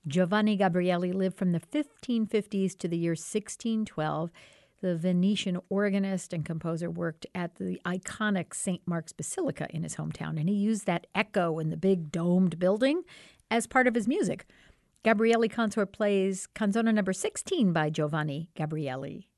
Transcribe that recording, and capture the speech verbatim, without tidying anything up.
Giovanni Gabrieli lived from the fifteen fifties to the year sixteen twelve. The Venetian organist and composer worked at the iconic Saint Mark's Basilica in his hometown, and he used that echo in the big domed building as part of his music. Gabrieli Consort plays Canzone number sixteen by Giovanni Gabrieli.